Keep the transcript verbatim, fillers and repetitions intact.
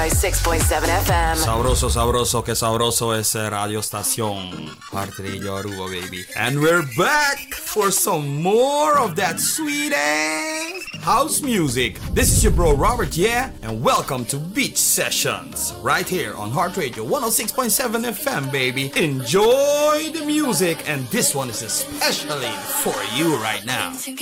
six point seven F M. Sabroso, sabroso, que sabroso es Radio Estación Heart Radio Aruba, baby. And we're back for some more of that sweet ass house music. This is your bro Robert, yeah, and welcome to Beach Sessions right here on Heart Radio one oh six point seven F M, baby. Enjoy the music, and this one is especially for you right now.